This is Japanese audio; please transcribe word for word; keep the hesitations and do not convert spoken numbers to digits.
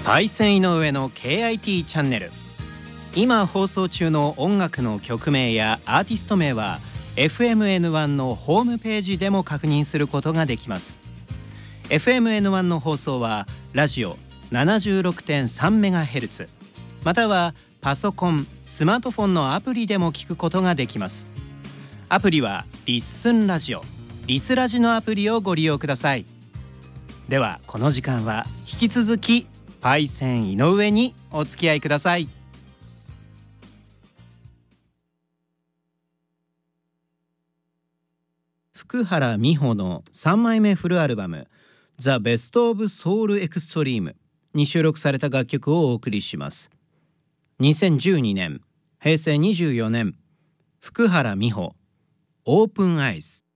パイセン井上の ケーアイティー チャンネル。今放送中の音楽の曲名やアーティスト名は エフエムエヌワン のホームページでも確認することができます。 エフエムエヌワン の放送はラジオ ななじゅうろくてんさんメガヘルツ またはパソコン、スマートフォンのアプリでも聞くことができます。アプリはリッスンラジオ、リスラジのアプリをご利用ください。ではこの時間は引き続きパイセン井上にお付き合いください。福原美穂のさんまいめフルアルバム The Best of Soul Extreme に収録された楽曲をお送りします。にせんじゅうにねん、へいせいにじゅうよねん、福原美穂オープンアイズ。